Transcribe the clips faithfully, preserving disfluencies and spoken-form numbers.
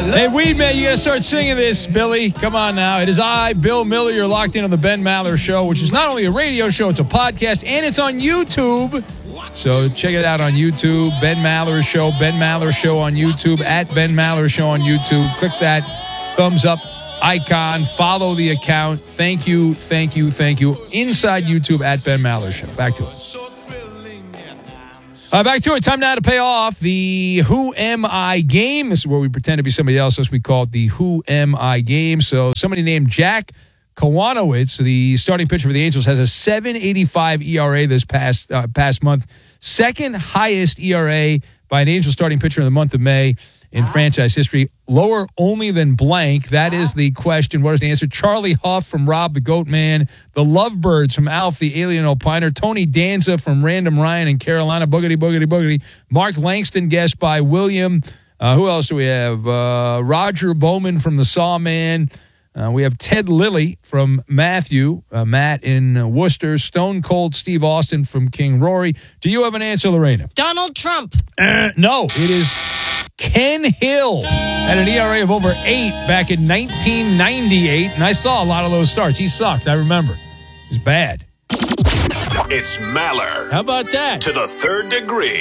Hey, Weed Man, you got to start singing this, Billy. Come on now. It is I, Bill Miller. You're locked in on the Ben Maller Show, which is not only a radio show, it's a podcast, and it's on YouTube. So check it out on YouTube. Ben Maller Show, Ben Maller Show on YouTube, at Ben Maller Show on YouTube. Click that thumbs up icon. Follow the account. Thank you, thank you, thank you. Inside YouTube, at Ben Maller Show. Back to it. Uh, back to it. Time now to pay off the Who Am I game. This is where we pretend to be somebody else. As we call it the Who Am I game. So somebody named Jack Kawanowitz, the starting pitcher for the Angels, has a seven eighty-five E R A this past uh, past month. Second highest E R A by an Angels starting pitcher in the month of May in wow. franchise history. Lower only than blank. That wow. is the question. What is the answer? Charlie Huff from Rob the Goat Man. The Lovebirds from Alf the Alien Opiner. Tony Danza from Random Ryan in Carolina. Boogity, boogity, boogity. Mark Langston, guest by William. Uh, who else do we have? Uh, Roger Bowman from The Sawman. Uh, we have Ted Lilly from Matthew. Uh, Matt in uh, Worcester. Stone Cold Steve Austin from King Rory. Do you have an answer, Lorena? Donald Trump. Uh, no, it is Ken Hill. Had an E R A of over eight back in nineteen ninety-eight, and I saw a lot of those starts. He sucked, I remember. He was bad. It's Maller. How about that? To the third degree.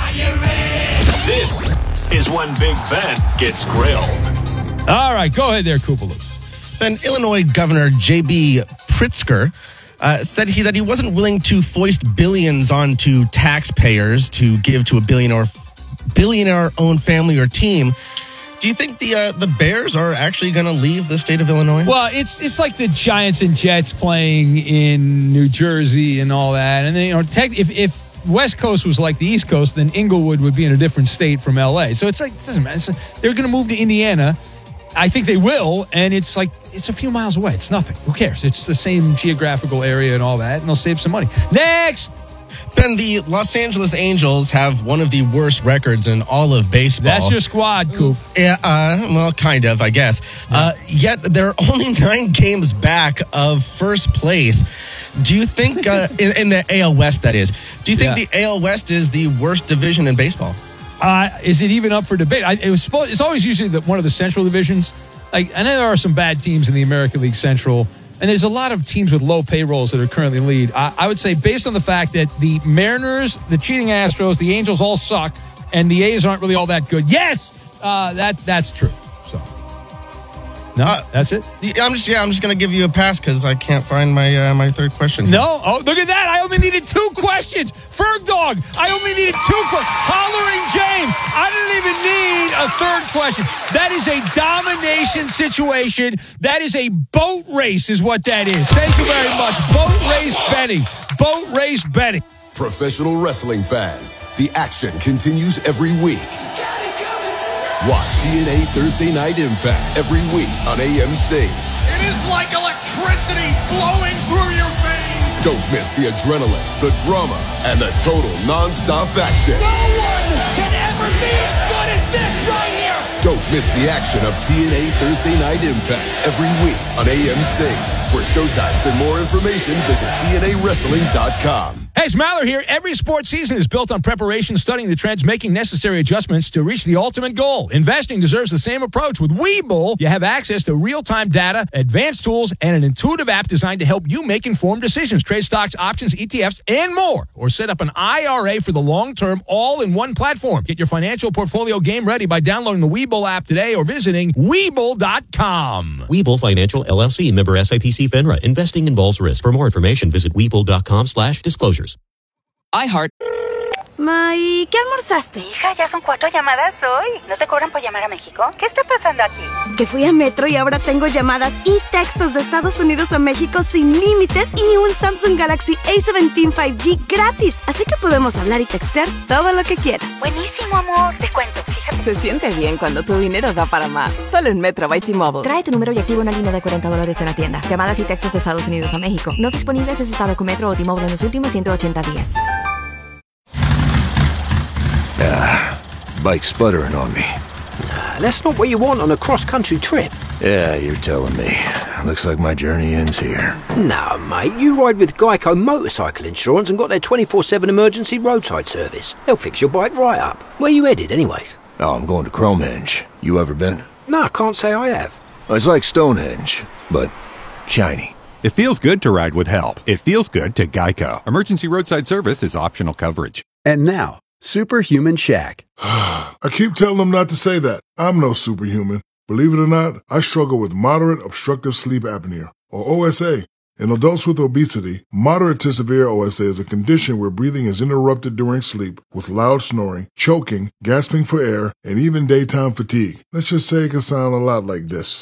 This is when Big Ben gets grilled. All right, go ahead there, Koopaloo. Ben, Illinois Governor J B Pritzker uh, said he that he wasn't willing to foist billions onto taxpayers to give to a billionaire billionaire-owned family or team. Do you think the uh, the Bears are actually going to leave the state of Illinois? Well, it's it's like the Giants and Jets playing in New Jersey and all that. And then, you know, tech, if if West Coast was like the East Coast, then Inglewood would be in a different state from L A. So it's like, it doesn't matter. It's, they're going to move to Indiana. I think they will, and it's like, it's a few miles away. It's nothing. Who cares? It's the same geographical area and all that, and they'll save some money. Next! Ben, the Los Angeles Angels have one of the worst records in all of baseball. That's your squad, Coop. Yeah, uh, well, kind of, I guess. Yeah. Uh, yet they're only nine games back of first place. Do you think, uh, in, in the A L West, that is, do you think yeah. the A L West is the worst division in baseball? Uh, is it even up for debate? I, it was supposed, it's always usually the, one of the Central divisions. Like, I know there are some bad teams in the American League Central, and there's a lot of teams with low payrolls that are currently in the lead. I, I would say, based on the fact that the Mariners, the cheating Astros, the Angels all suck, and the A's aren't really all that good. Yes, uh, that that's true. So, no, uh, that's it. I'm just yeah, I'm just gonna give you a pass because I can't find my uh, my third question. No, oh look at that! I only needed two questions. Ferg Dog, I only needed two questions. Hollering James, I didn't even need a third question. That is a domination situation. That is a boat race, is what that is. Thank you very much, Boat Race Benny. Boat Race Benny. Professional wrestling fans, the action continues every week. Watch T N A Thursday Night Impact every week on A M C. It is like electricity flowing through your veins. Don't miss the adrenaline, the drama, and the total non-stop action. No one can ever be as good as this right here. Don't miss the action of T N A Thursday Night Impact every week on A M C. For showtimes and more information, visit T N A wrestling dot com. Hey, it's Maller here. Every sports season is built on preparation, studying the trends, making necessary adjustments to reach the ultimate goal. Investing deserves the same approach. With Webull, you have access to real-time data, advanced tools, and an intuitive app designed to help you make informed decisions. Trade stocks, options, E T Fs, and more. Or set up an I R A for the long term, all in one platform. Get your financial portfolio game ready by downloading the Webull app today or visiting Webull dot com. Webull Financial, L L C, member S I P C FINRA. Investing involves risk. For more information, visit Webull dot com slash disclosures. iHeart. Ma, ¿y qué almorzaste? Hija, ya son cuatro llamadas hoy. ¿No te cobran por llamar a México? ¿Qué está pasando aquí? Que fui a Metro y ahora tengo llamadas y textos de Estados Unidos a México sin límites y un Samsung Galaxy A diecisiete cinco G gratis. Así que podemos hablar y textear todo lo que quieras. Buenísimo, amor. Te cuento, fíjate. Se siente bien cuando tu dinero da para más. Solo en Metro by T-Mobile. Trae tu número y activa una línea de cuarenta dólares en la tienda. Llamadas y textos de Estados Unidos a México. No disponibles si has estado con Metro o T-Mobile en los últimos ciento ochenta días. Ah, bike's sputtering on me. Nah, that's not what you want on a cross-country trip. Yeah, you're telling me. Looks like my journey ends here. No, mate, you ride with Geico Motorcycle Insurance and got their twenty-four seven emergency roadside service. They'll fix your bike right up. Where you headed, anyways? Oh, I'm going to Cromenge. You ever been? No, I can't say I have. It's like Stonehenge, but shiny. It feels good to ride with help. It feels good to Geico. Emergency roadside service is optional coverage. And now, Superhuman Shaq. I keep telling them not to say that. I'm no superhuman. Believe it or not, I struggle with moderate obstructive sleep apnea, or O S A. In adults with obesity, moderate to severe O S A is a condition where breathing is interrupted during sleep with loud snoring, choking, gasping for air, and even daytime fatigue. Let's just say it can sound a lot like this.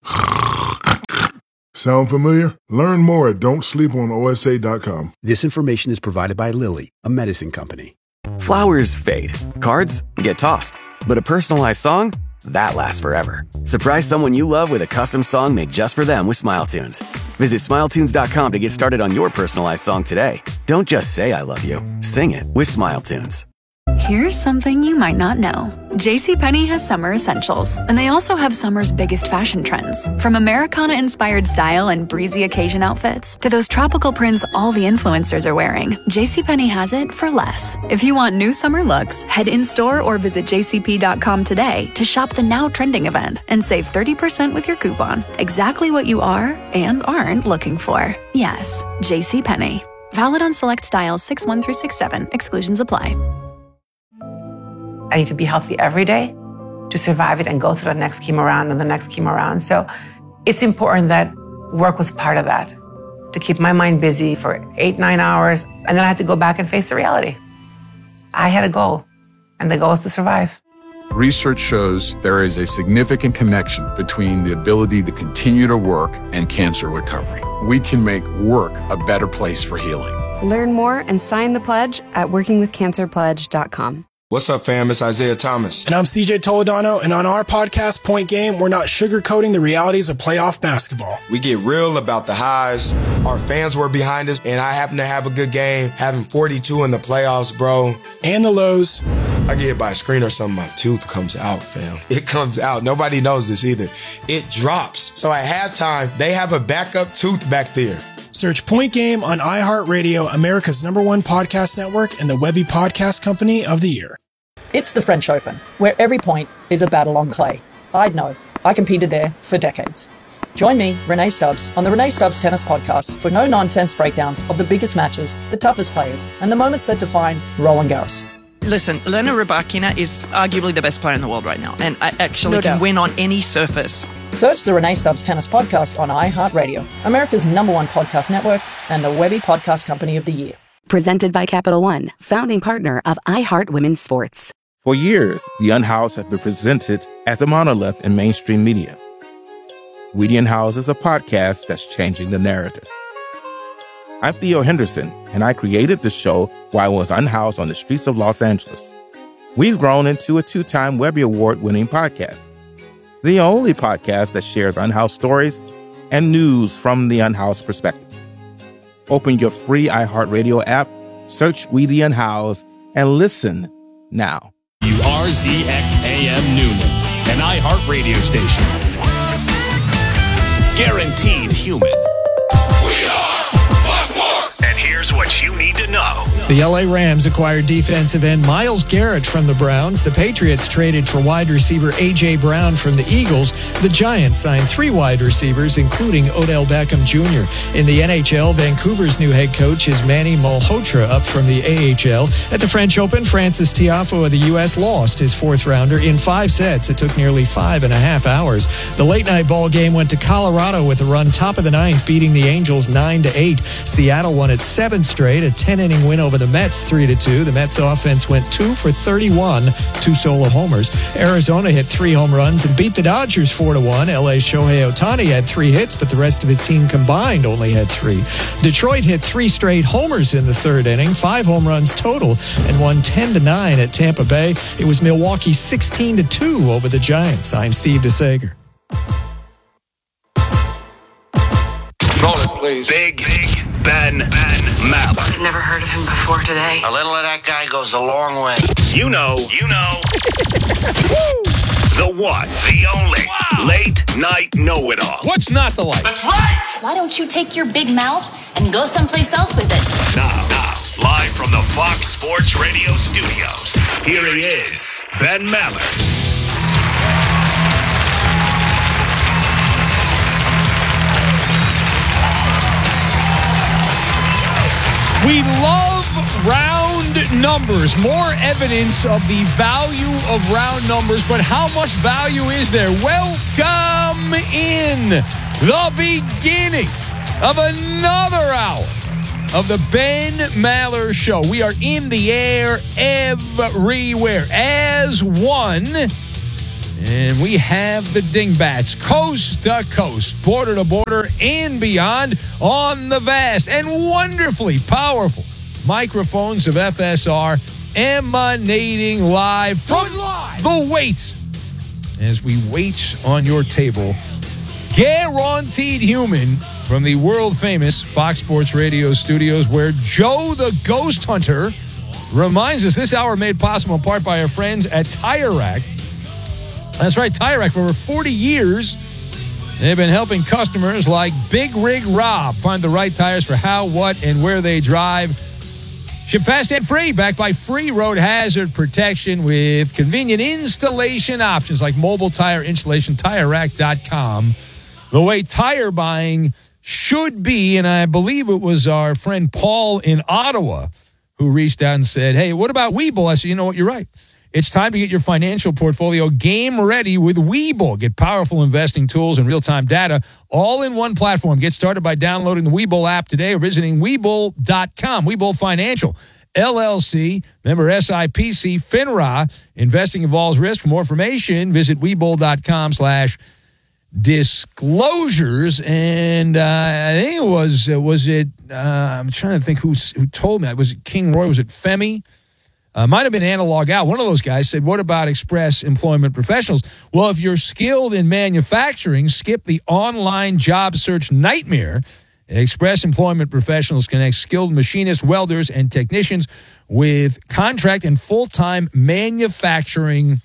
Sound familiar? Learn more at don't sleep on O S A dot com. This information is provided by Lilly, a medicine company. Flowers fade. Cards get tossed. But a personalized song? That lasts forever. Surprise someone you love with a custom song made just for them with SmileTunes. Visit smile tunes dot com to get started on your personalized song today. Don't just say I love you. Sing it with SmileTunes. Here's something you might not know. JCPenney has summer essentials, and they also have summer's biggest fashion trends. From Americana-inspired style and breezy occasion outfits to those tropical prints all the influencers are wearing, JCPenney has it for less. If you want new summer looks, head in-store or visit j c p dot com today to shop the now trending event and save thirty percent with your coupon. Exactly what you are and aren't looking for. Yes, JCPenney. Valid on select styles six one through six seven. Exclusions apply. I need to be healthy every day to survive it and go through the next chemo round and the next chemo round. So it's important that work was part of that, to keep my mind busy for eight, nine hours. And then I had to go back and face the reality. I had a goal, and the goal was to survive. Research shows there is a significant connection between the ability to continue to work and cancer recovery. We can make work a better place for healing. Learn more and sign the pledge at working with cancer pledge dot com. What's up, fam? It's Isaiah Thomas. And I'm C J Toledano, and on our podcast, Point Game, we're not sugarcoating the realities of playoff basketball. We get real about the highs. Our fans were behind us, and I happen to have a good game, having forty-two in the playoffs, bro. And the lows. I get hit by a screen or something, my tooth comes out, fam. It comes out. Nobody knows this either. It drops. So at halftime, they have a backup tooth back there. Search Point Game on iHeartRadio, America's number one podcast network, and the Webby Podcast Company of the Year. It's the French Open, where every point is a battle on clay. I'd know. I competed there for decades. Join me, Renee Stubbs, on the Renee Stubbs Tennis Podcast for no-nonsense breakdowns of the biggest matches, the toughest players, and the moments that define Roland Garros. Listen, Elena Rybakina is arguably the best player in the world right now, and I actually No can doubt. win on any surface. Search the Renee Stubbs Tennis Podcast on iHeartRadio, America's number one podcast network, and the Webby Podcast Company of the Year. Presented by Capital One, founding partner of iHeart Women's Sports. For years, The Unhoused has been presented as a monolith in mainstream media. We The Unhoused is a podcast that's changing the narrative. I'm Theo Henderson, and I created the show while I was unhoused on the streets of Los Angeles. We've grown into a two-time Webby Award-winning podcast, the only podcast that shares unhoused stories and news from the unhoused perspective. Open your free iHeartRadio app, search We The Unhoused, and listen now. U R Z X A M Newman, an iHeart radio station. Guaranteed human. We are Fox Sports. And here's what you need to know. The L A Rams acquired defensive end Myles Garrett from the Browns. The Patriots traded for wide receiver A J. Brown from the Eagles. The Giants signed three wide receivers, including Odell Beckham Junior In the N H L, Vancouver's new head coach is Manny Malhotra, up from the A H L. At the French Open, Francis Tiafoe of the U S lost his fourth rounder in five sets. It took nearly five and a half hours. The late-night ball game went to Colorado with a run top of the ninth, beating the Angels nine to eight. Seattle won its seventh straight, a ten-inning win over the Mets three to two. The Mets offense went two for thirty-one, two solo homers. Arizona hit three home runs and beat the Dodgers four to one. L A's Shohei Ohtani had three hits, but the rest of its team combined only had three. Detroit hit three straight homers in the third inning, five home runs total, and won ten to nine at Tampa Bay. It was Milwaukee sixteen to two over the Giants. I'm Steve DeSager. Roll it, please. Big, big Ben, Ben Maller. I've never heard of him before today. A little of that guy goes a long way. You know, you know. The one, the only, wow. Late night know-it-all. What's not to like? That's right. Why don't you take your big mouth and go someplace else with it? Now, now, live from the Fox Sports Radio studios, here he is, Ben Maller. We love round numbers. More evidence of the value of round numbers, but how much value is there? Welcome in the beginning of another hour of the Ben Maller Show. We are in the air everywhere as one. And we have the Dingbats coast to coast, border to border, and beyond on the vast and wonderfully powerful microphones of F S R emanating live from the weights as we wait on your table. Guaranteed Human from the world-famous Fox Sports Radio studios, where Joe the Ghost Hunter reminds us this hour made possible in part by our friends at Tire Rack. That's right, Tire Rack. For over forty years, they've been helping customers like Big Rig Rob find the right tires for how, what, and where they drive. Ship fast and free, backed by free road hazard protection with convenient installation options like mobile tire installation, tire rack dot com. The way tire buying should be, and I believe it was our friend Paul in Ottawa who reached out and said, hey, what about Webull? I said, you know what, you're right. It's time to get your financial portfolio game ready with Webull. Get powerful investing tools and real-time data all in one platform. Get started by downloading the Webull app today or visiting Webull dot com. Webull Financial, L L C, member S I P C, FINRA. Investing involves risk. For more information, visit Webull dot com slash disclosures. And uh, I think it was, uh, was it, uh, I'm trying to think who, who told me. Was it King Roy? Was it Femi? Uh, might have been Analog Out. One of those guys said, what about Express Employment Professionals? Well, if you're skilled in manufacturing, skip the online job search nightmare. Express Employment Professionals connects skilled machinists, welders, and technicians with contract and full-time manufacturing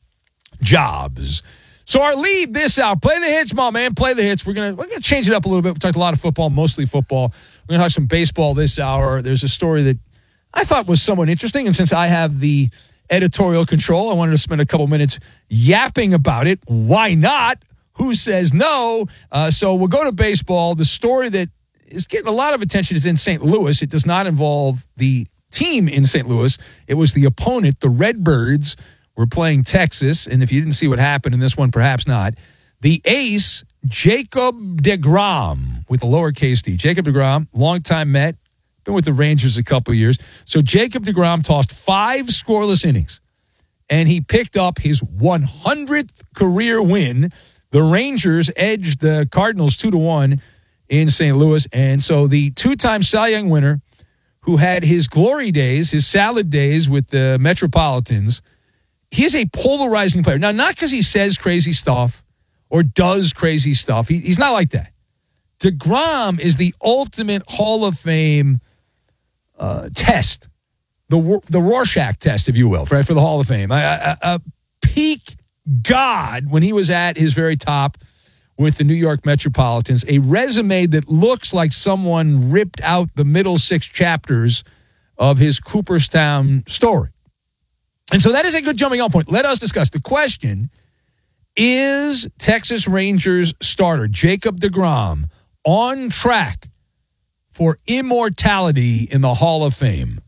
jobs. So our lead this hour, play the hits, my man, play the hits. We're gonna we're gonna change it up a little bit. We talked a lot of football, mostly football. We're gonna talk some baseball this hour. There's a story that I thought was somewhat interesting, and since I have the editorial control, I wanted to spend a couple minutes yapping about it. Why not? Who says no? Uh, so we'll go to baseball. The story that is getting a lot of attention is in Saint Louis. It does not involve the team in Saint Louis. It was the opponent. The Redbirds were playing Texas, and if you didn't see what happened in this one, perhaps not. The ace, Jacob deGrom, with the lowercase d. Jacob deGrom, longtime Met, been with the Rangers a couple of years. So Jacob deGrom tossed five scoreless innings, and he picked up his one hundredth career win. The Rangers edged the Cardinals two to one in Saint Louis. And so the two-time Cy Young winner, who had his glory days, his salad days with the Metropolitans, he is a polarizing player. Now, not because he says crazy stuff or does crazy stuff. He, he's not like that. DeGrom is the ultimate Hall of Fame uh, test, the the Rorschach test, if you will, right, for the Hall of Fame. A, a, a peak god when he was at his very top with the New York Metropolitans, a resume that looks like someone ripped out the middle six chapters of his Cooperstown story. And so that is a good jumping off point. Let us discuss the question: is Texas Rangers starter Jacob deGrom on track for immortality in the Hall of Fame?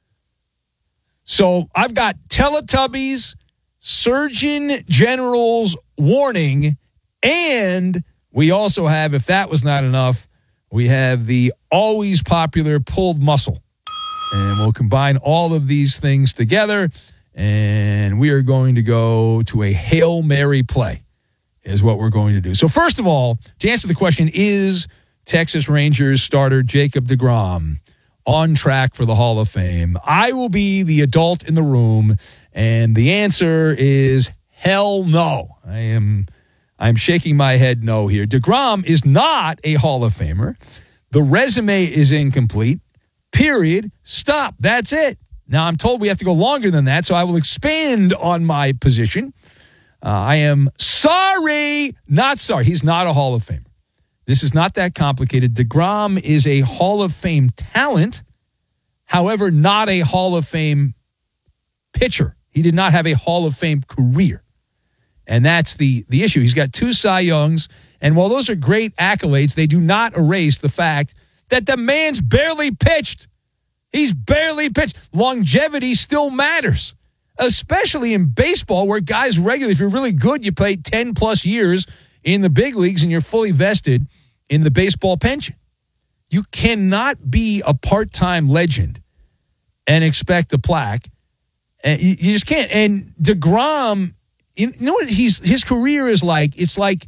So I've got Teletubbies, Surgeon General's warning, and we also have, if that was not enough, we have the always popular pulled muscle. And we'll combine all of these things together, and we are going to go to a Hail Mary play is what we're going to do. So first of all, to answer the question, is Texas Rangers starter Jacob deGrom on track for the Hall of Fame? I will be the adult in the room, and the answer is hell no. I am I'm shaking my head no here. DeGrom is not a Hall of Famer. The resume is incomplete. Period. Stop. That's it. Now, I'm told we have to go longer than that, so I will expand on my position. Uh, I am sorry, not sorry. He's not a Hall of Famer. This is not that complicated. DeGrom is a Hall of Fame talent, however, not a Hall of Fame pitcher. He did not have a Hall of Fame career. And that's the, the issue. He's got two Cy Youngs, and while those are great accolades, they do not erase the fact that the man's barely pitched He's barely pitched. Longevity still matters, especially in baseball where guys regularly, if you're really good, you play ten plus years in the big leagues and you're fully vested in the baseball pension. You cannot be a part-time legend and expect a plaque. And you, you just can't. And DeGrom, you know what he's his career is like? It's like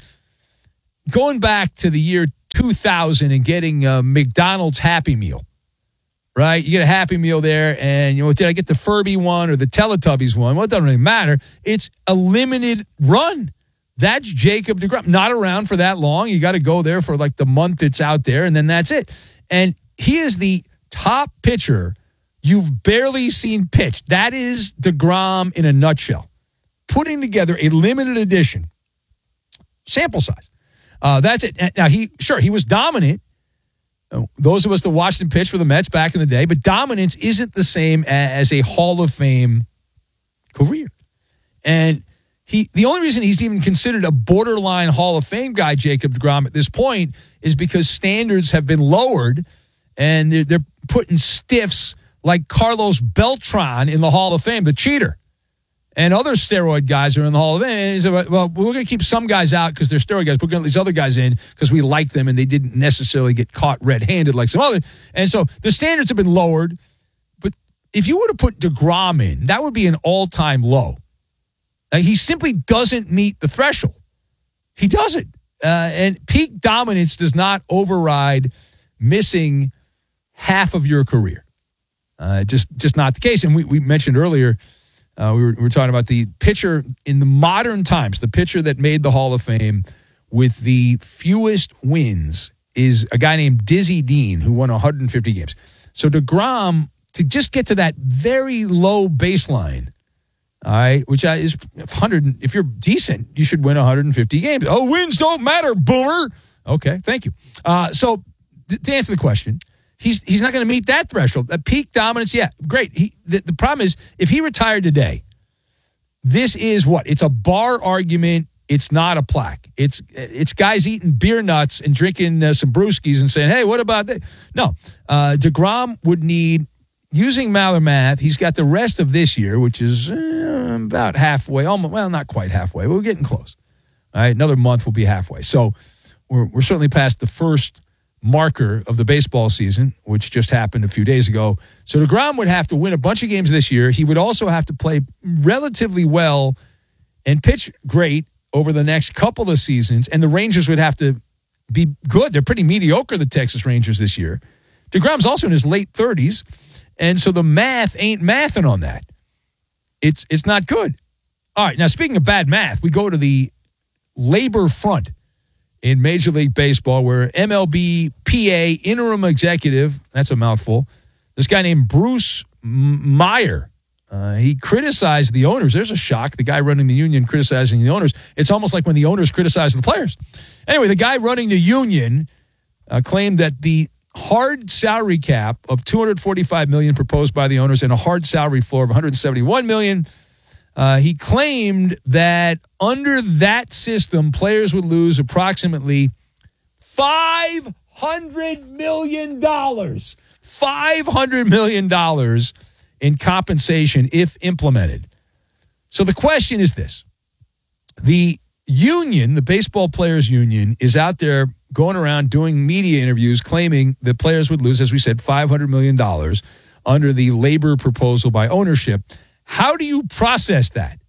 going back to the year two thousand and getting a McDonald's Happy Meal, right? You get a Happy Meal there, and you know, did I get the Furby one or the Teletubbies one? Well, it doesn't really matter. It's a limited run. That's Jacob DeGrom. Not around for that long. You got to go there for like the month it's out there, and then that's it. And he is the top pitcher you've barely seen pitch. That is DeGrom in a nutshell. Putting together a limited edition sample size. Uh, that's it. Now, he sure, he was dominant. Those of us that watched him pitch for the Mets back in the day, but dominance isn't the same as a Hall of Fame career. And he, the only reason he's even considered a borderline Hall of Fame guy, Jacob DeGrom, at this point is because standards have been lowered and they're, they're putting stiffs like Carlos Beltran in the Hall of Fame, the cheater. And other steroid guys are in the Hall of Fame. And he said, well, we're going to keep some guys out because they're steroid guys. We're going to let these other guys in because we like them and they didn't necessarily get caught red-handed like some other. And so the standards have been lowered. But if you were to put DeGrom in, that would be an all-time low. Uh, he simply doesn't meet the threshold. He doesn't. Uh, and peak dominance does not override missing half of your career. Uh, just just not the case. And we, we mentioned earlier, uh, we, were, we were talking about the pitcher in the modern times, the pitcher that made the Hall of Fame with the fewest wins is a guy named Dizzy Dean, who won one hundred fifty games. So DeGrom, to just get to that very low baseline, all right, which is one hundred. If you're decent, you should win one hundred fifty games. Oh, wins don't matter, boomer. Okay, thank you. Uh, so th- to answer the question, he's he's not going to meet that threshold. At peak dominance, yeah, great. He, the, the problem is, if he retired today, this is what? It's a bar argument. It's not a plaque. It's it's guys eating beer nuts and drinking uh, some brewskis and saying, hey, what about that? No, uh, DeGrom would need, using Maller math, he's got the rest of this year, which is uh, about halfway, almost, well, not quite halfway. We're getting close. All right, another month will be halfway. So we're we're certainly past the first marker of the baseball season, which just happened a few days ago. So DeGrom would have to win a bunch of games this year. He would also have to play relatively well and pitch great over the next couple of seasons, and the Rangers would have to be good. They're pretty mediocre, the Texas Rangers, this year. DeGrom's also in his late thirties, and so the math ain't mathing on that. It's it's not good. All right, now speaking of bad math, we go to the labor front in Major League Baseball, where M L B P A interim executive, that's a mouthful, this guy named Bruce Meyer, uh, he criticized the owners. There's a shock. The guy running the union criticizing the owners. It's almost like when the owners criticize the players. Anyway, the guy running the union uh, claimed that the hard salary cap of two hundred forty-five million dollars proposed by the owners and a hard salary floor of one hundred seventy-one million dollars, uh, he claimed that under that system, players would lose approximately five hundred million dollars. five hundred million dollars in compensation if implemented. So the question is this. The union, the baseball players union, is out there going around doing media interviews claiming that players would lose, as we said, five hundred million dollars under the labor proposal by ownership. How do you process that?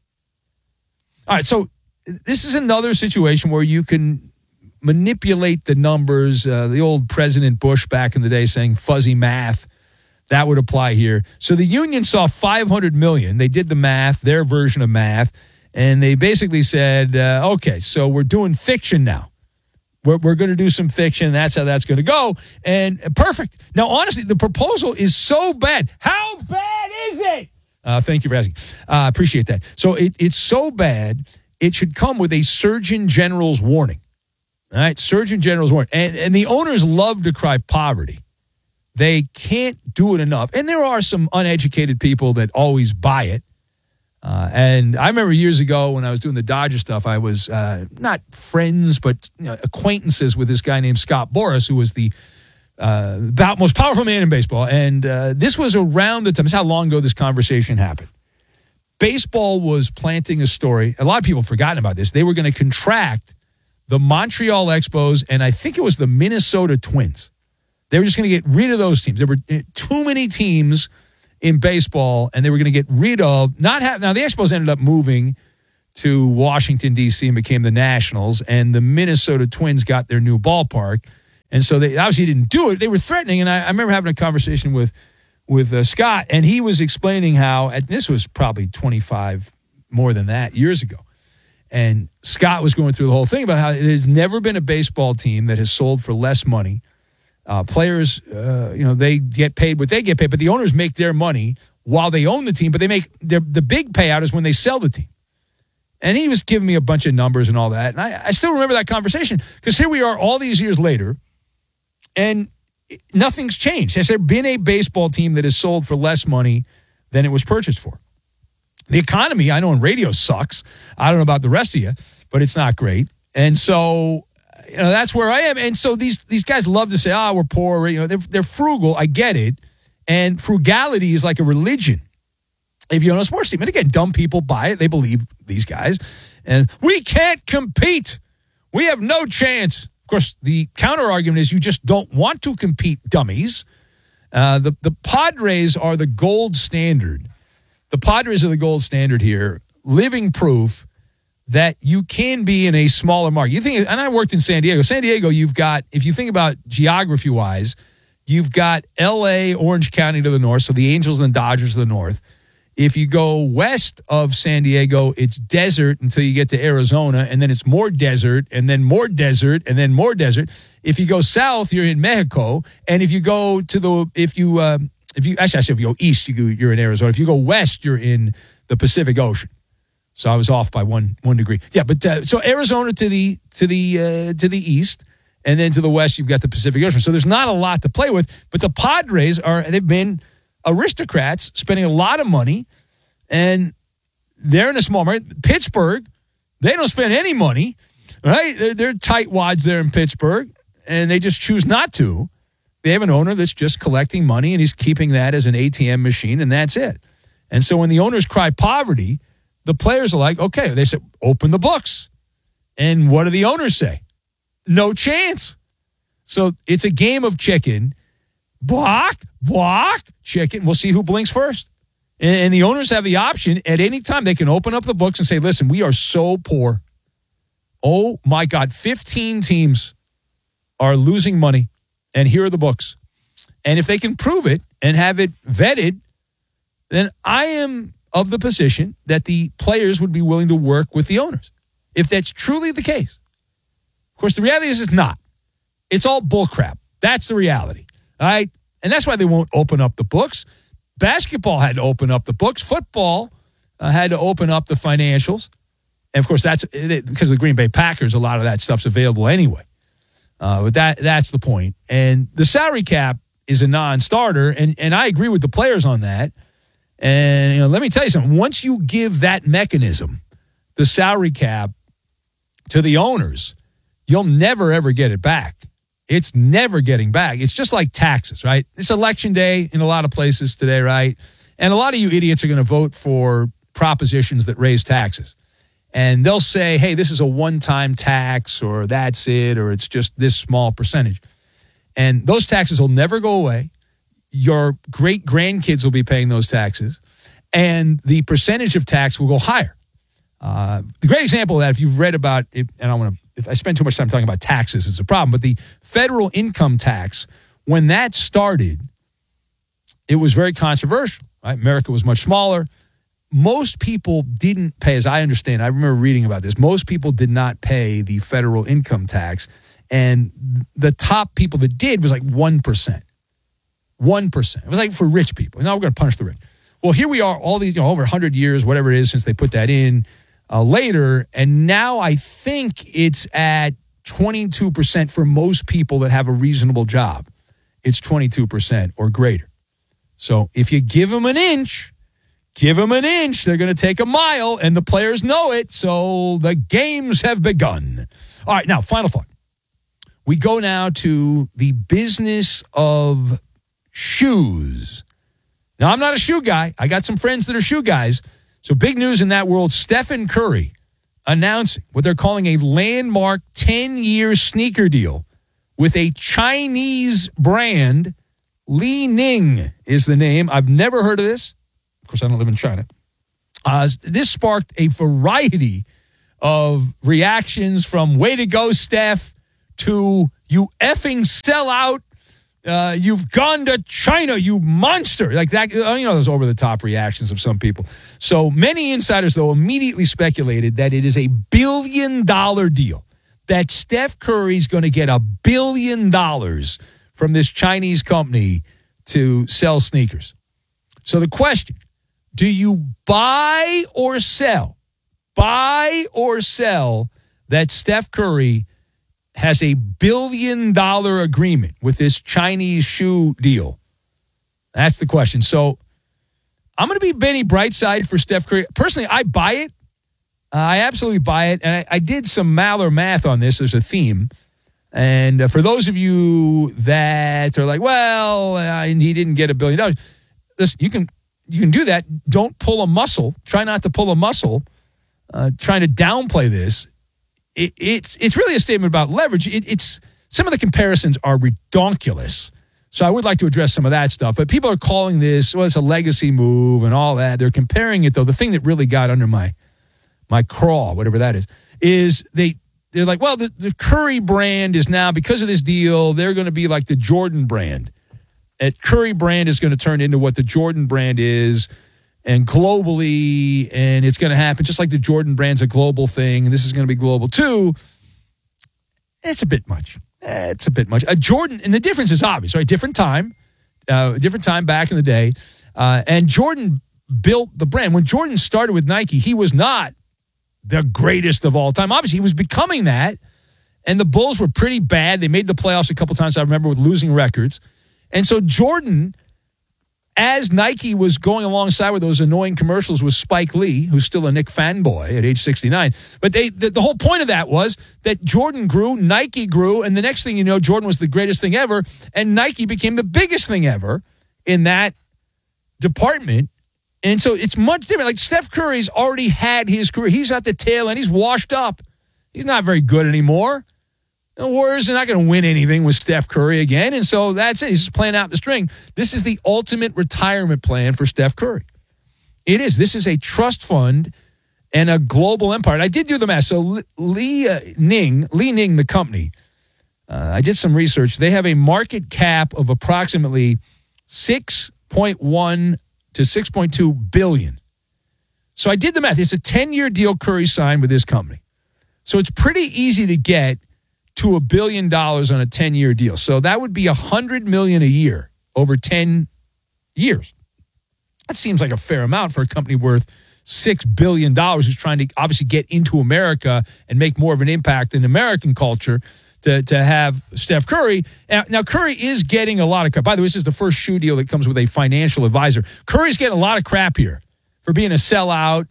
All right, so this is another situation where you can manipulate the numbers. Uh, the old President Bush back in the day saying fuzzy math, that would apply here. So the union saw five hundred million dollars. They did the math, their version of math, and they basically said, uh, okay, so we're doing fiction now. We're, we're going to do some fiction. That's how that's going to go. And perfect. Now, honestly, the proposal is so bad. How bad is it? Uh, thank you for asking. I uh, appreciate that. So it, it's so bad, it should come with a Surgeon General's warning. All right, Surgeon General's warning. And, and the owners love to cry poverty. They can't do it enough. And there are some uneducated people that always buy it. Uh, and I remember years ago when I was doing the Dodger stuff, I was uh, not friends, but you know, acquaintances with this guy named Scott Boras, who was the uh, about most powerful man in baseball. And uh, this was around the time. This is how long ago this conversation happened. Baseball was planting a story. A lot of people have forgotten about this. They were going to contract the Montreal Expos, and I think it was the Minnesota Twins. They were just going to get rid of those teams. There were too many teams in baseball, and they were going to get rid of not have. Now the Expos ended up moving to Washington D C and became the Nationals, and the Minnesota Twins got their new ballpark, and so they obviously didn't do it. They were threatening, and I, I remember having a conversation with with uh, Scott, and he was explaining how, and this was probably twenty-five more than that years ago, and Scott was going through the whole thing about how there's never been a baseball team that has sold for less money. Uh, players, uh, you know, they get paid what they get paid, but the owners make their money while they own the team, but they make their, the big payout is when they sell the team. And he was giving me a bunch of numbers and all that. And I, I still remember that conversation because here we are all these years later, and nothing's changed. Has there been a baseball team that has sold for less money than it was purchased for? The economy, I know in radio sucks. I don't know about the rest of you, but it's not great. And so, you know, that's where I am. And so these these guys love to say, oh, we're poor. You know, they're, they're frugal. I get it. And frugality is like a religion. If you own a sports team, and again, dumb people buy it. They believe these guys. And we can't compete. We have no chance. Of course, the counter argument is you just don't want to compete, dummies. Uh, the, the Padres are the gold standard. The Padres are the gold standard here. Living proof that you can be in a smaller market. You think, and I worked in San Diego. San Diego, you've got, if you think about geography-wise, you've got L A, Orange County to the north, so the Angels and Dodgers to the north. If you go west of San Diego, it's desert until you get to Arizona, and then it's more desert, and then more desert, and then more desert. If you go south, you're in Mexico, and if you go to the, if you, uh, if you actually, actually, if you go east, you go, you're in Arizona. If you go west, you're in the Pacific Ocean. So I was off by one one degree. Yeah, but uh, so Arizona to the to the uh, to the east, and then to the west, you've got the Pacific Ocean. So there's not a lot to play with. But the Padres are they've been aristocrats spending a lot of money, and they're in a small market. Pittsburgh, they don't spend any money, right? They're, they're tightwads there in Pittsburgh, and they just choose not to. They have an owner that's just collecting money, and he's keeping that as an A T M machine, and that's it. And so when the owners cry poverty, the players are like, okay, they said, open the books. And what do the owners say? No chance. So it's a game of chicken. Block, block, chicken. We'll see who blinks first. And the owners have the option at any time. They can open up the books and say, listen, we are so poor. Oh, my God. fifteen teams are losing money. And here are the books. And if they can prove it and have it vetted, then I am of the position that the players would be willing to work with the owners. If that's truly the case. Of course, the reality is it's not. It's all bullcrap. That's the reality. All right? And that's why they won't open up the books. Basketball had to open up the books. Football uh, had to open up the financials. And, of course, that's because of the Green Bay Packers, a lot of that stuff's available anyway. Uh, but that that's the point. And the salary cap is a non-starter, and, and I agree with the players on that. And, you know, let me tell you something. Once you give that mechanism, the salary cap, to the owners, you'll never, ever get it back. It's never getting back. It's just like taxes, right? It's election day in a lot of places today, right? And a lot of you idiots are going to vote for propositions that raise taxes. And they'll say, hey, this is a one-time tax, or that's it, or it's just this small percentage. And those taxes will never go away. Your great-grandkids will be paying those taxes, and the percentage of tax will go higher. Uh, the great example of that, if you've read about it, and I want to, if I spend too much time talking about taxes, it's a problem, but the federal income tax, when that started, it was very controversial. Right? America was much smaller. Most people didn't pay, as I understand, I remember reading about this, most people did not pay the federal income tax, and the top people that did was like one percent. one percent. It was like for rich people. Now we're going to punish the rich. Well, here we are, all these, you know, over one hundred years, whatever it is, since they put that in uh, later, and now I think it's at twenty-two percent for most people that have a reasonable job. It's twenty-two percent or greater. So if you give them an inch, give them an inch, they're going to take a mile, and the players know it, so the games have begun. All right, now, final thought. we go now to the business of shoes. Now, I'm not a shoe guy. I got some friends that are shoe guys. So big news in that world, Stephen Curry announcing what they're calling a landmark ten-year sneaker deal with a Chinese brand. Li Ning is the name. I've never heard of this. Of course, I don't live in China. Uh, this sparked a variety of reactions from way to go, Steph, to you effing sellout. Uh, you've gone to China, you monster. Like that, you know, those over-the-top reactions of some people. So many insiders, though, immediately speculated that it is a billion-dollar deal, that Steph Curry's going to get a billion dollars from this Chinese company to sell sneakers. So the question, do you buy or sell, buy or sell that Steph Curry has a billion dollar agreement with this Chinese shoe deal? That's the question. So I'm going to be Benny Brightside for Steph Curry. Personally, I buy it. Uh, I absolutely buy it. And I, I did some Maller math on this. There's a theme. And uh, for those of you that are like, well, uh, he didn't get a billion dollars. Listen, you can, you can do that. Don't pull a muscle. Try not to pull a muscle. Uh, trying to downplay this. It, it's it's really a statement about leverage. It, it's some of the comparisons are redonkulous. So I would like to address some of that stuff. But people are calling this, well, it's a legacy move and all that. They're comparing it, though. The thing that really got under my my craw, whatever that is, is they, they're like, well, the, the Curry brand is now, because of this deal, they're going to be like the Jordan brand. And Curry brand is going to turn into what the Jordan brand is, and globally, and it's going to happen just like the Jordan brand's a global thing, and this is going to be global too. It's a bit much. It's a bit much. A Jordan, and the difference is obvious, right? Different time, uh, different time back in the day, uh, and Jordan built the brand. When Jordan started with Nike, he was not the greatest of all time. Obviously, he was becoming that, and the Bulls were pretty bad. They made the playoffs a couple times, I remember, with losing records. And so Jordan, as Nike was going alongside with those annoying commercials with Spike Lee, who's still a Nick fanboy at age sixty-nine, but they the, the whole point of that was that Jordan grew, Nike grew, and the next thing you know, Jordan was the greatest thing ever, and Nike became the biggest thing ever in that department. And so it's much different. Like Steph Curry's already had his career. He's at the tail end. He's washed up. He's not very good anymore. The Warriors are not going to win anything with Steph Curry again. And so that's it. He's just playing out the string. This is the ultimate retirement plan for Steph Curry. It is. This is a trust fund and a global empire. And I did do the math. So Li uh, Ning, Li Ning, the company, uh, I did some research. They have a market cap of approximately six point one to six point two billion. So I did the math. It's a ten-year deal Curry signed with this company. So it's pretty easy to get to a billion dollars on a ten-year deal. So that would be one hundred million dollars a year over ten years. That seems like a fair amount for a company worth six billion dollars who's trying to obviously get into America and make more of an impact in American culture to, to have Steph Curry. Now, now, Curry is getting a lot of crap. By the way, this is the first shoe deal that comes with a financial advisor. Curry's getting a lot of crap here for being a sellout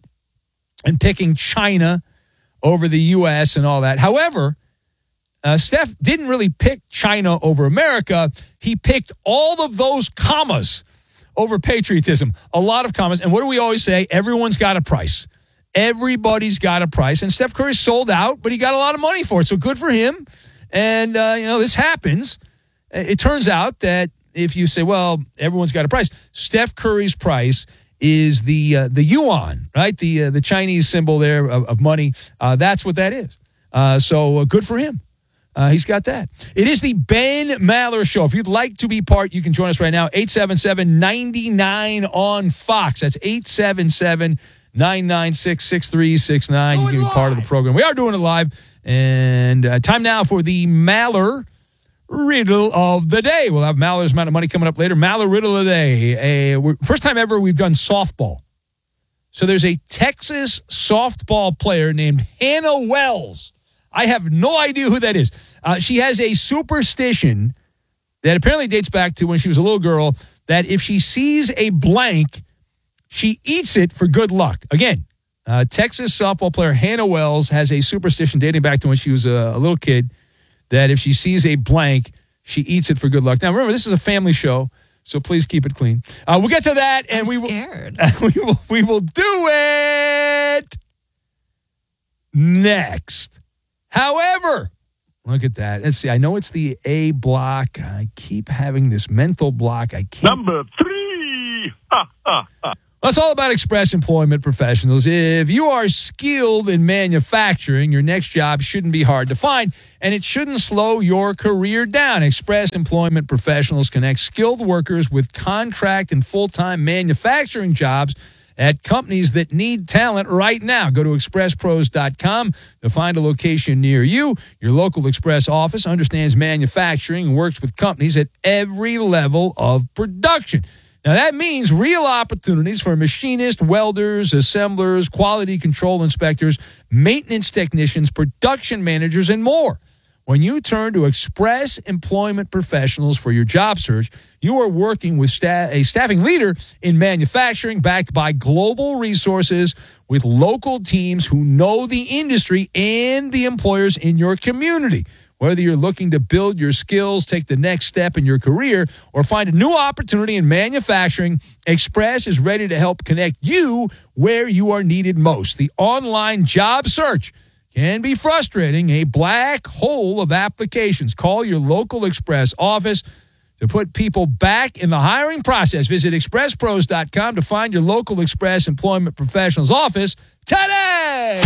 and picking China over the U S and all that. However, Uh, Steph didn't really pick China over America. He picked all of those commas over patriotism. A lot of commas. And what do we always say? Everyone's got a price. Everybody's got a price. And Steph Curry sold out, but he got a lot of money for it. So good for him. And, uh, you know, this happens. It turns out that if you say, well, everyone's got a price, Steph Curry's price is the uh, the yuan, right? The uh, the Chinese symbol there of, of money. Uh, that's what that is. Uh, so uh, good for him. Uh, he's got that. It is the Ben Maller Show. If you'd like to be part, you can join us right now. eight seven seven, nine nine on Fox. That's eight seven seven, nine nine six, six three six nine. You can be part of the program. We are doing it live. And uh, time now for the Maller Riddle of the Day. We'll have Maller's amount of money coming up later. Maller Riddle of the Day. A, first time ever we've done softball. So there's a Texas softball player named Hannah Wells. I have no idea who that is. Uh, she has a superstition that apparently dates back to when she was a little girl, that if she sees a blank, she eats it for good luck. Again, uh, Texas softball player Hannah Wells has a superstition dating back to when she was a, a little kid that if she sees a blank, she eats it for good luck. Now, remember, this is a family show, so please keep it clean. Uh, we'll get to that, and I'm we will, scared. we will we will do it next. However, look at that. Let's see. I know it's the A block. I keep having this mental block. I can't. Number three. Ha, ha, ha. Well, it's all about Express Employment Professionals. If you are skilled in manufacturing, your next job shouldn't be hard to find, and it shouldn't slow your career down. Express Employment Professionals connect skilled workers with contract and full-time manufacturing jobs at companies that need talent right now. Go to express pros dot com to find a location near you. Your local Express office understands manufacturing and works with companies at every level of production. Now, that means real opportunities for machinists, welders, assemblers, quality control inspectors, maintenance technicians, production managers, and more. When you turn to Express Employment Professionals for your job search, you are working with sta- a staffing leader in manufacturing backed by global resources with local teams who know the industry and the employers in your community. Whether you're looking to build your skills, take the next step in your career, or find a new opportunity in manufacturing, Express is ready to help connect you where you are needed most. The online job search can be frustrating, a black hole of applications. Call your local Express office to put people back in the hiring process. Visit express pros dot com to find your local Express Employment Professionals office today.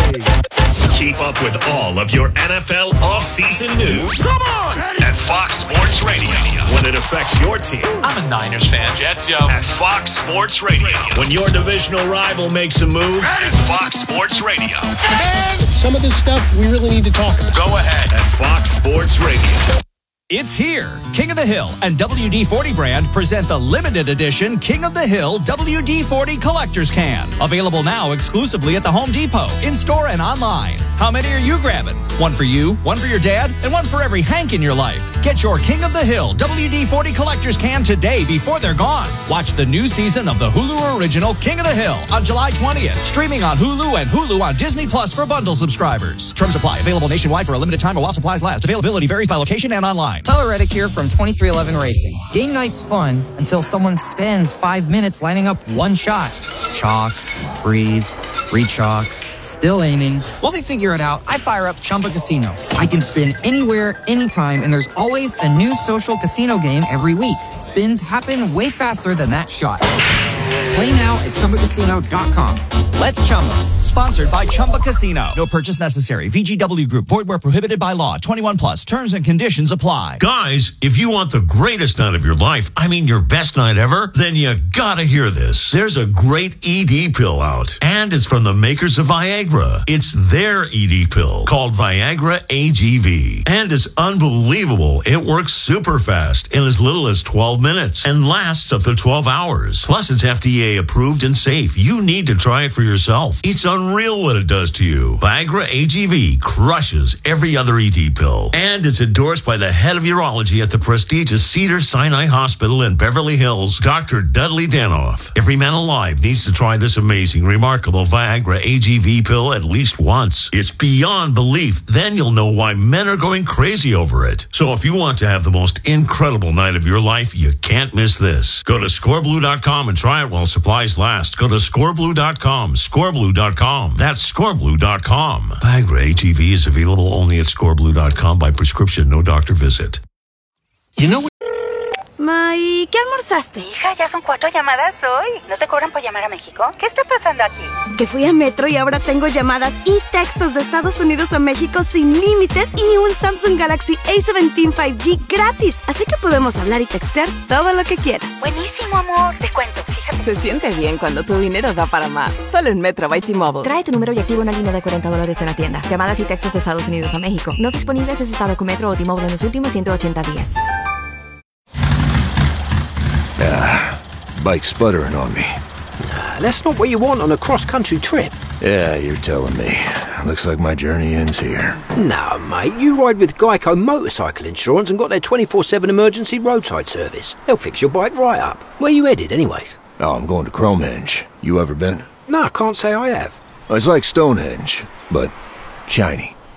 Keep up with all of your N F L offseason news. Come on! At Fox Sports Radio. When it affects your team. I'm a Niners fan, Jets, yo. At Fox Sports Radio. When your divisional rival makes a move. At Fox Sports Radio. And some of this stuff we really need to talk about. Go ahead. At Fox Sports Radio. It's here. King of the Hill and W D forty brand present the limited edition King of the Hill W D forty Collector's Can. Available now exclusively at the Home Depot, in-store and online. How many are you grabbing? One for you, one for your dad, and one for every Hank in your life. Get your King of the Hill W D forty Collector's Can today before they're gone. Watch the new season of the Hulu original King of the Hill on July twentieth. Streaming on Hulu and Hulu on Disney Plus for bundle subscribers. Terms apply. Available nationwide for a limited time or while supplies last. Availability varies by location and online. Tyler Reddick here from twenty-three eleven Racing. Game night's fun until someone spends five minutes lining up one shot. Chalk, breathe, re-chalk, still aiming. While they figure it out, I fire up Chumba Casino. I can spin anywhere, anytime, and there's always a new social casino game every week. Spins happen way faster than that shot. Play now at chumba casino dot com. Let's Chumba. Sponsored by Chumba Casino. No purchase necessary. V G W Group. Void where prohibited by law. twenty-one plus. Terms and conditions apply. Guys, if you want the greatest night of your life, I mean your best night ever, then you gotta hear this. There's a great E D pill out, and it's from the makers of Viagra. It's their E D pill called Viagra A G V, and it's unbelievable. It works super fast in as little as twelve minutes and lasts up to twelve hours. Plus, it's F D A approved and safe. You need to try it for yourself. It's unreal what it does to you. Viagra A G V crushes every other E D pill, and it's endorsed by the head of urology at the prestigious Cedars-Sinai Hospital in Beverly Hills, Doctor Dudley Danoff. Every man alive needs to try this amazing, remarkable Viagra A G V pill at least once. It's beyond belief. Then you'll know why men are going crazy over it. So if you want to have the most incredible night of your life, you can't miss this. Go to score blue dot com and try it while supplies last. Go to score blue dot com. score blue dot com. That's score blue dot com. Viagra A G V is available only at score blue dot com by prescription, no doctor visit. You know what? Ma, ¿y qué almorzaste? Hija, ya son cuatro llamadas hoy. ¿No te cobran por llamar a México? ¿Qué está pasando aquí? Que fui a Metro y ahora tengo llamadas y textos de Estados Unidos a México sin límites y un Samsung Galaxy A diecisiete cinco G gratis. Así que podemos hablar y textear todo lo que quieras. Buenísimo, amor. Te cuento, fíjate. Se siente bien cuando tu dinero da para más. Solo en Metro by T-Mobile. Trae tu número y activa una línea de cuarenta dólares en la tienda. Llamadas y textos de Estados Unidos a México. No disponibles si has estado con Metro o T-Mobile en los últimos ciento ochenta días. Ah, bike's sputtering on me. Nah, that's not what you want on a cross-country trip. Yeah, you're telling me. Looks like my journey ends here. No, mate, you ride with Geico Motorcycle Insurance and got their twenty-four seven emergency roadside service. They'll fix your bike right up. Where you headed, anyways? Oh, I'm going to Cromenge. You ever been? No, I can't say I have. It's like Stonehenge, but shiny.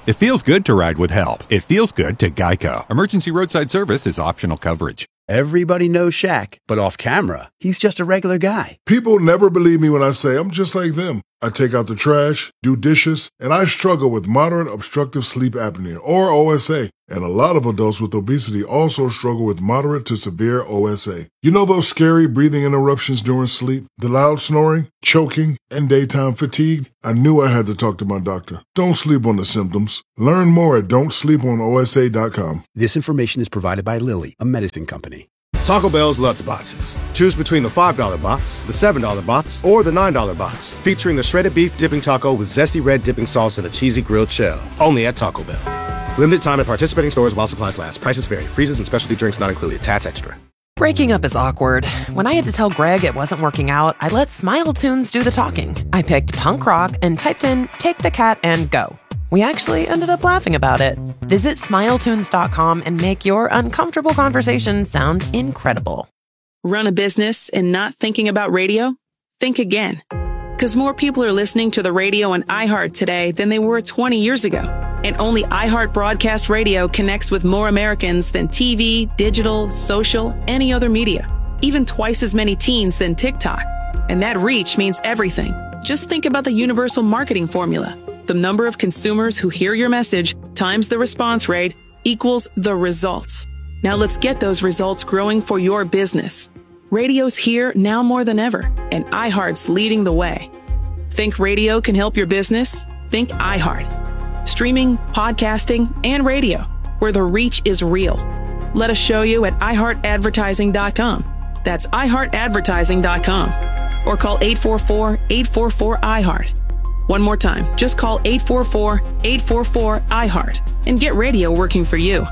It feels good to ride with help. It feels good to Geico. Emergency roadside service is optional coverage. Everybody knows Shaq, but off camera, he's just a regular guy. People never believe me when I say I'm just like them. I take out the trash, do dishes, and I struggle with moderate obstructive sleep apnea, or O S A. And a lot of adults with obesity also struggle with moderate to severe O S A. You know those scary breathing interruptions during sleep, the loud snoring, choking, and daytime fatigue? I knew I had to talk to my doctor. Don't sleep on the symptoms. Learn more at don't sleep on O S A dot com. This information is provided by Lilly, a medicine company. Taco Bell's Lutz Boxes. Choose between the five dollar box, the seven dollar box, or the nine dollar box, featuring the shredded beef dipping taco with zesty red dipping sauce and a cheesy grilled shell. Only at Taco Bell. Limited time at participating stores while supplies last. Prices vary. Freezes and specialty drinks not included. Tats extra. Breaking up is awkward. When I had to tell Greg it wasn't working out, I let Smile Tunes do the talking. I picked punk rock and typed in "Take the Cat and Go." We actually ended up laughing about it. Visit smile tunes dot com and make your uncomfortable conversation sound incredible. Run a business and not thinking about radio? Think again. Because more people are listening to the radio on iHeart today than they were twenty years ago. And only iHeart Broadcast Radio connects with more Americans than T V, digital, social, any other media. Even twice as many teens than TikTok. And that reach means everything. Just think about the universal marketing formula. The number of consumers who hear your message times the response rate equals the results. Now let's get those results growing for your business. Radio's here now more than ever, and iHeart's leading the way. Think radio can help your business? Think iHeart. Streaming, podcasting, and radio, where the reach is real. Let us show you at i heart advertising dot com. That's i heart advertising dot com. Or call eight four four, eight four four, I heart. One more time, just call eight four four, eight four four, I heart and get radio working for you.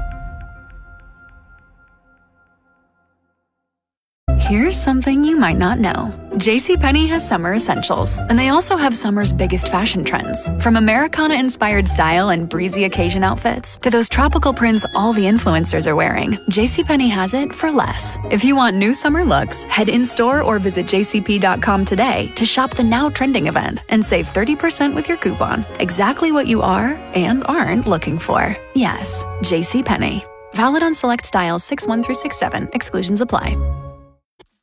Here's something you might not know. JCPenney has summer essentials, and they also have summer's biggest fashion trends. From Americana-inspired style and breezy occasion outfits to those tropical prints all the influencers are wearing, JCPenney has it for less. If you want new summer looks, head in-store or visit j c p dot com today to shop the now trending event and save thirty percent with your coupon. Exactly what you are and aren't looking for. Yes, JCPenney. Valid on select styles six one through six seven. Exclusions apply.